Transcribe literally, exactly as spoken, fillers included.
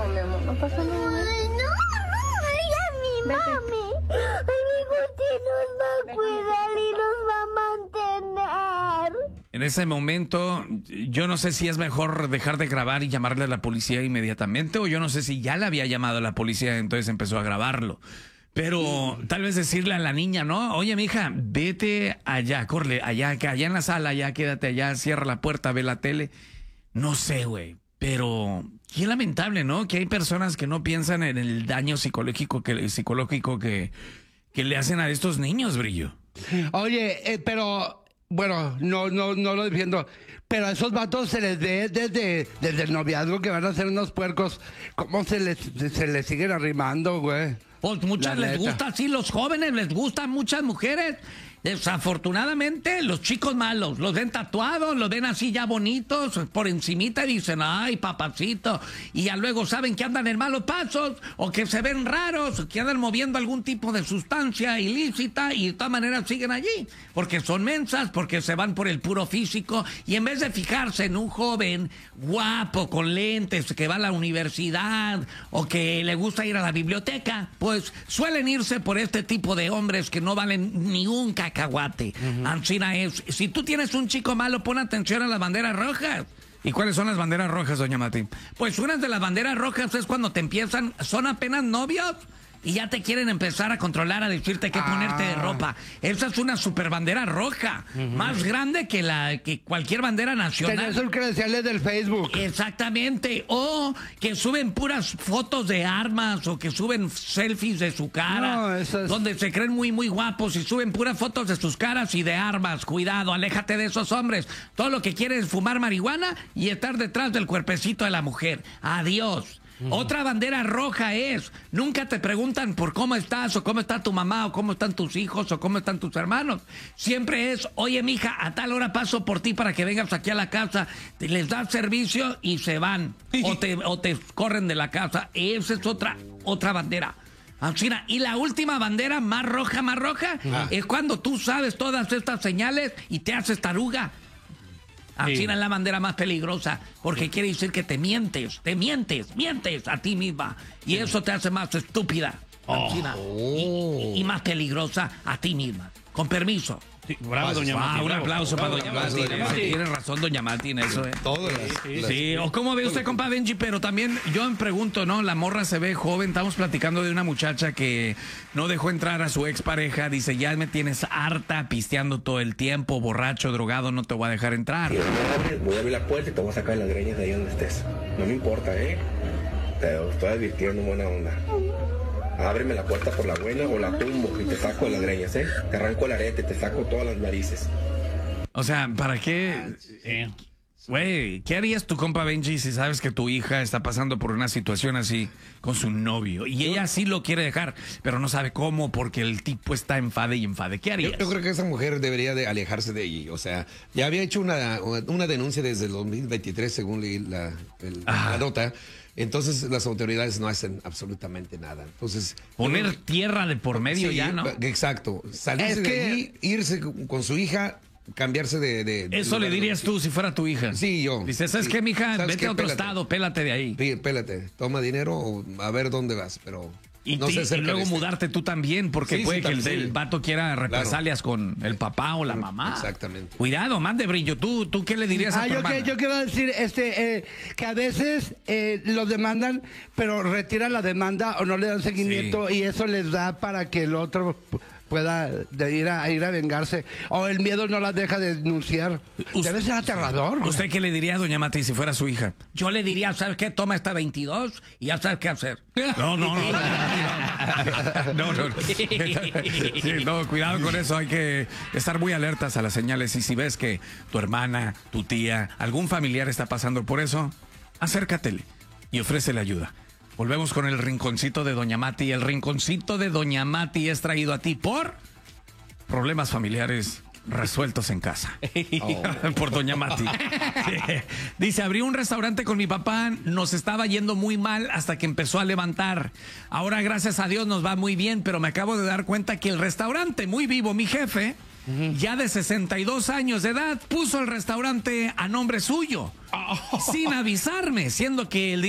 mi amor, no pasa nada. Ay, no, no, ella es mi Vete. mami. Amigo, usted nos va a cuidar y nos va a mantener. En ese momento, yo no sé si es mejor dejar de grabar y llamarle a la policía inmediatamente, o yo no sé si ya le había llamado a la policía, entonces empezó a grabarlo. Pero tal vez decirle a la niña, ¿no? Oye, mija, vete allá, corre, allá, que allá en la sala, ya quédate allá, cierra la puerta, ve la tele. No sé, güey, pero qué lamentable, ¿no? Que hay personas que no piensan en el daño psicológico que, psicológico que, que le hacen a estos niños, Brillo. Oye, eh, pero, bueno, no, no, no lo defiendo, pero a esos vatos se les ve desde, desde el noviazgo que van a ser unos puercos. ¿Cómo se les, se les siguen arrimando, güey? Pues muchas La les neta. gusta, sí, los jóvenes les gustan, muchas mujeres. Desafortunadamente, los chicos malos los ven tatuados, los ven así ya bonitos, por encimita y dicen, ay, papacito. Y ya luego saben que andan en malos pasos, o que se ven raros, o que andan moviendo algún tipo de sustancia ilícita, y de todas maneras siguen allí. Porque son mensas, porque se van por el puro físico, y en vez de fijarse en un joven guapo, con lentes, que va a la universidad, o que le gusta ir a la biblioteca, pues suelen irse por este tipo de hombres que no valen ni un cacahuate. Uh-huh. Ancina es, si tú tienes un chico malo, pon atención a las banderas rojas. ¿Y cuáles son las banderas rojas, doña Mati? Pues una de las banderas rojas es cuando te empiezan, son apenas novios y ya te quieren empezar a controlar, a decirte qué ah. ponerte de ropa. Esa es una super bandera roja, uh-huh. más grande que la que cualquier bandera nacional. Tener sus credenciales del Facebook. Exactamente. O que suben puras fotos de armas, o que suben selfies de su cara, no, eso es... donde se creen muy, muy guapos y suben puras fotos de sus caras y de armas. Cuidado, aléjate de esos hombres. Todo lo que quieren es fumar marihuana y estar detrás del cuerpecito de la mujer. Adiós. Uh-huh. Otra bandera roja es, nunca te preguntan por cómo estás, o cómo está tu mamá, o cómo están tus hijos, o cómo están tus hermanos. Siempre es, oye, mija, a tal hora paso por ti para que vengas aquí a la casa. Te, les das servicio y se van, o te, o te corren de la casa. Esa es otra, otra bandera. Ancina, y la última bandera, más roja, más roja, uh-huh. es cuando tú sabes todas estas señales y te haces taruga. Ancina sí. Es la bandera más peligrosa, porque quiere decir que te mientes, te mientes, mientes a ti misma. Y eso te hace más estúpida, Ancina, oh. y, y más peligrosa a ti misma. Con permiso. Sí, bravo, doña Mati. Ah, un aplauso bravo, para doña bravo, Mati. doña Mati. Tiene razón, doña Mati, en eso, ¿eh? Todas Sí, las, sí. las... O cómo ve usted, compa Benji, pero también yo me pregunto, ¿no? La morra se ve joven. Estamos platicando de una muchacha que no dejó entrar a su expareja. Dice, ya me tienes harta, pisteando todo el tiempo, borracho, drogado, no te voy a dejar entrar. Si no me abres, voy a abrir la puerta y te voy a sacar las greñas de ahí donde estés. No me importa, ¿eh? Te estoy advirtiendo, buena onda. Ábreme la puerta por la buena o la tumbo y te saco de las greñas, ¿eh? Te arranco el arete, te saco todas las narices. O sea, ¿para qué? Güey, ¿qué harías tu compa Benji si sabes que tu hija está pasando por una situación así con su novio? Y ella sí lo quiere dejar, pero no sabe cómo porque el tipo está enfade y enfade. ¿Qué harías? Yo, yo creo que esa mujer debería de alejarse de allí. O sea, ya había hecho una, una denuncia desde el dos mil veintitrés, según leí la, el, la nota. Entonces las autoridades no hacen absolutamente nada. Entonces poner yo, tierra de por medio sí, ya, ¿no? Exacto. Salirse es de que... allí, irse con, con su hija, cambiarse de... de, de Eso le dirías tú si fuera tu hija. Sí, yo. Dices, ¿sabes sí. qué, mija? ¿Sabes Vete qué? a otro Pélate. estado, pélate de ahí. Sí, pélate. Toma dinero o a ver dónde vas, pero... Y, no ti, se y luego este. mudarte tú también, porque sí, puede sí, que el, sí. el vato quiera represalias claro. con el papá o la mamá. Exactamente. Cuidado, man de Brillo. ¿Tú, tú qué le dirías ah, a tu yo, hermana? que, yo quiero decir este, eh, que a veces eh, los demandan, pero retiran la demanda o no le dan seguimiento sí. y eso les da para que el otro pueda de ir, a, ir a vengarse. O el miedo no las deja de denunciar. Usted, Debe ser aterrador. ¿Usted qué le diría a doña Mati si fuera su hija? Yo le diría, ¿sabes qué? Toma esta veintidós y ya sabes qué hacer. No, no, no. No, no, no. Sí, no, cuidado con eso. Hay que estar muy alertas a las señales. Y si ves que tu hermana, tu tía, algún familiar está pasando por eso, acércatele y ofrécele ayuda. Volvemos con el rinconcito de doña Mati. El rinconcito de doña Mati es traído a ti por problemas familiares resueltos en casa. Oh. Por doña Mati. Dice, abrí un restaurante con mi papá, nos estaba yendo muy mal hasta que empezó a levantar. Ahora, gracias a Dios, nos va muy bien, pero me acabo de dar cuenta que el restaurante, muy vivo, mi jefe, uh-huh. ya de sesenta y dos años de edad, puso el restaurante a nombre suyo, oh. sin avisarme, siendo que el